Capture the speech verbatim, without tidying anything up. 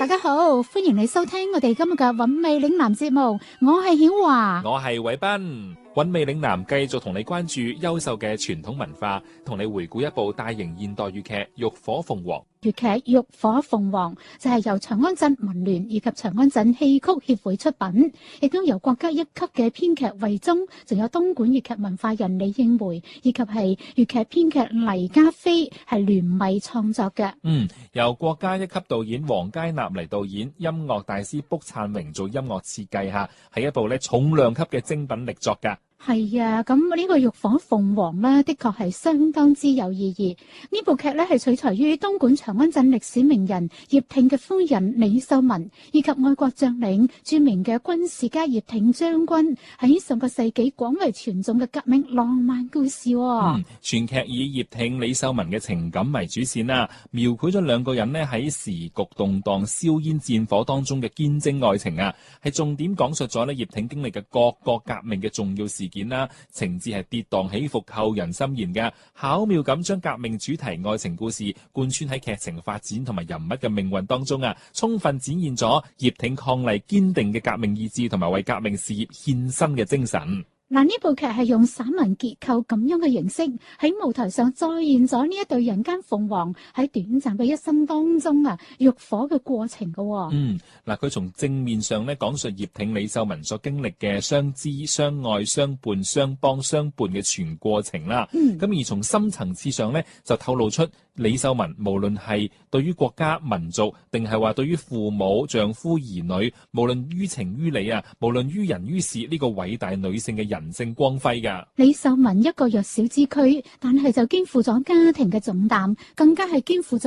大家好，歡迎你收聽我哋今日嘅韻味嶺南節目，我係曉華， 我係偉斌。韻味嶺南繼續同你關注優秀嘅傳統文化，同你回顧一部大型現代粵劇《浴火鳳凰》。 粵劇《浴火鳳凰》就係由長安鎮文聯以及長安鎮戲曲協會出品，亦都由國家一級嘅編劇魏忠，仲有東莞粵劇文化人李應梅以及係粵劇編劇黎家飛係聯袂創作嘅。 嗯，由國家一級導演黃佳納嚟導演，音樂大師卜燦榮做音樂設計下，係一部咧重量級嘅精品力作噶。 係啊，咁呢個浴火鳳凰呢，的確係相當之有意義。呢部劇呢係取材於東莞長安鎮歷史名人葉挺嘅夫人李秀文，以及愛國將領著名嘅軍事家葉挺將軍喺上個世紀廣為傳頌嘅革命浪漫故事，哦。 嗯，全劇以葉挺、李秀文嘅情感為主線啦，描繪咗兩個人呢喺時局動盪、硝煙戰火當中嘅堅貞愛情啊，係重點講述咗呢葉挺經歷嘅各個革命嘅重要事件啦，情節係跌宕起伏、扣人心弦嘅，巧妙咁將革命主題愛情故事貫穿喺劇情發展同埋人物嘅命運當中啊，充分展現咗葉挺抗勵堅定嘅革命意志同埋為革命事業獻身嘅精神。 嗱，呢部劇係用散文結構咁樣嘅形式喺舞台上再現咗呢一對人間鳳凰喺短暫嘅一生當中啊浴火嘅過程噶，哦。 嗯，嗱，佢從正面上咧講述葉挺、李秀文所經歷嘅相知、相愛、相伴、相幫、相伴嘅全過程啦。嗯，咁而從深層次上咧就透露出李秀文無論係對於國家民族，定係話對於父母、丈夫、兒女，無論於情於理啊，無論於人於事，呢、這個偉大女性嘅人性光輝噶。 李秀文一個弱小之軀，但係就肩負咗家庭嘅重擔，更加係肩負咗